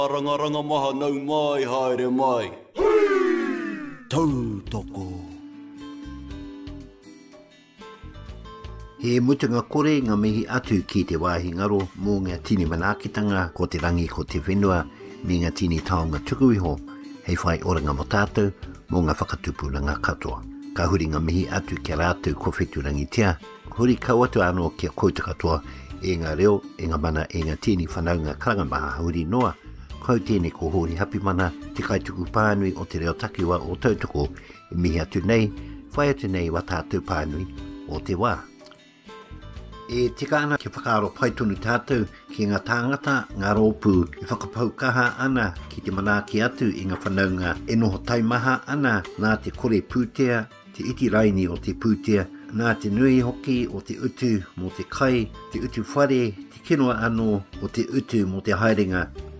Rangaranga maha nau mai haere mai. Tau toko. He mutunga kore ngā mihi atu ki te wāhi ngaro mō ngā tini manakitanga ko te rangi ko te whenua me ngā tini taonga tukuiho hei whai oranga mo tātou mō ngā whakatupu na ngā katoa. Ka huri ngā mihi atu kia rātou ko whetu rangi tia, huri kau atu anō kia kouta katoa e ngā reo, e ngā mana, e ngā tini whanaunga karangamaha huri noa, kau tēne ko hori hapi mana, te kaituku pānui o te reo takiwa o tautoko e mihi atu nei, whai atu nei wa tātou pānui o te wā. E tika ana ki whakaaro paitonu tātou ki ngā tāngata, ngā rōpū i whakapaukaha ana ki te manaki atu i ngā whanaunga e noho taimaha ana nā te kore pūtea, te iti raini o te pūtea, nā te nui hoki o te utu mo te kai, te utu whare, te kinoa anō o te utu mo te haerenga